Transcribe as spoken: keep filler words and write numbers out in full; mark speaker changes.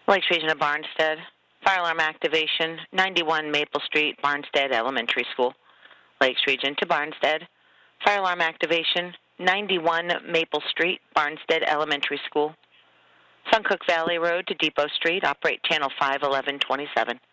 Speaker 1: Lakes Region of Barnstead. Fire alarm activation, ninety-one Maple Street, Barnstead Elementary School. Lakes Region to Barnstead. Fire alarm activation, ninety-one Maple Street, Barnstead Elementary School. Suncook Valley Road to Depot Street, operate channel five eleven twenty-seven.